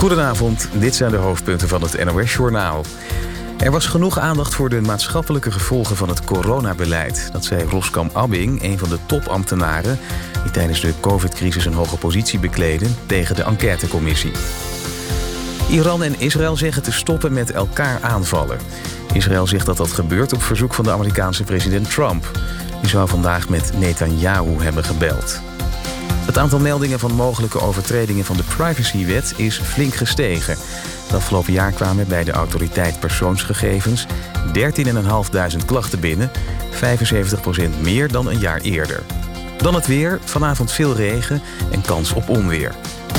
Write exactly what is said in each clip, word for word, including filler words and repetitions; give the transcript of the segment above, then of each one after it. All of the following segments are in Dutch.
Goedenavond, dit zijn de hoofdpunten van het N O S-journaal. Er was genoeg aandacht voor de maatschappelijke gevolgen van het coronabeleid. Dat zei Roskam Abbing, een van de topambtenaren die tijdens de covid-crisis een hoge positie bekleden, tegen de enquêtecommissie. Iran en Israël zeggen te stoppen met elkaar aanvallen. Israël zegt dat dat gebeurt op verzoek van de Amerikaanse president Trump. Die zou vandaag met Netanyahu hebben gebeld. Het aantal meldingen van mogelijke overtredingen van de privacywet is flink gestegen. Het afgelopen jaar kwamen bij de autoriteit persoonsgegevens dertienduizend vijfhonderd klachten binnen, vijfenzeventig procent meer dan een jaar eerder. Dan het weer, vanavond veel regen en kans op onweer.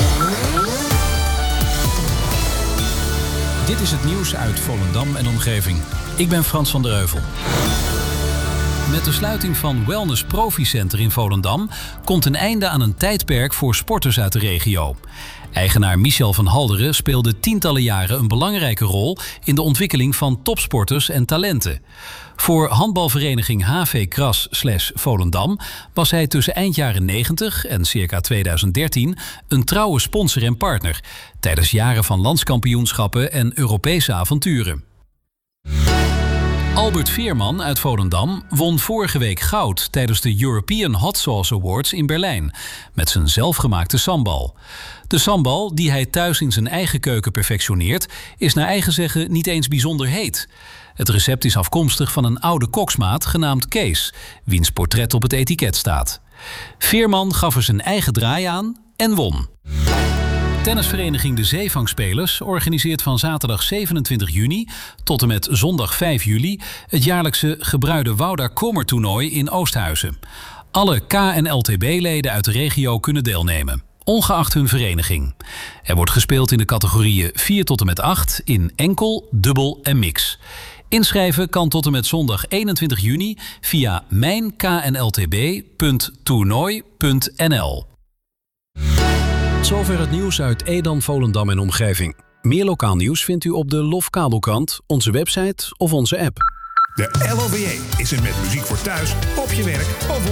Dit is het nieuws uit Volendam en omgeving. Ik ben Frans van der Heuvel. Met de sluiting van Wellness Profi Center in Volendam komt een einde aan een tijdperk voor sporters uit de regio. Eigenaar Michel van Halderen speelde tientallen jaren een belangrijke rol in de ontwikkeling van topsporters en talenten. Voor handbalvereniging H V Kras slash Volendam was hij tussen eind jaren negentig en circa tweeduizend dertien een trouwe sponsor en partner tijdens jaren van landskampioenschappen en Europese avonturen. Albert Veerman uit Volendam won vorige week goud tijdens de European Hot Sauce Awards in Berlijn met zijn zelfgemaakte sambal. De sambal, die hij thuis in zijn eigen keuken perfectioneert, is naar eigen zeggen niet eens bijzonder heet. Het recept is afkomstig van een oude koksmaat genaamd Kees, wiens portret op het etiket staat. Veerman gaf er zijn eigen draai aan en won. Tennisvereniging De Zeevangspelers organiseert van zaterdag zevenentwintig juni tot en met zondag vijf juli het jaarlijkse Gebruide Wouda Kommer-toernooi in Oosthuizen. Alle K en L T B-leden uit de regio kunnen deelnemen, ongeacht hun vereniging. Er wordt gespeeld in de categorieën vier tot en met acht in enkel, dubbel en mix. Inschrijven kan tot en met zondag eenentwintig juni via mijn k n l t b punt toernooi punt n l. Zover het nieuws uit Edam, Volendam en omgeving. Meer lokaal nieuws vindt u op de Lofkabelkrant, onze website of onze app. De L O V E is er met muziek voor thuis, op je werk of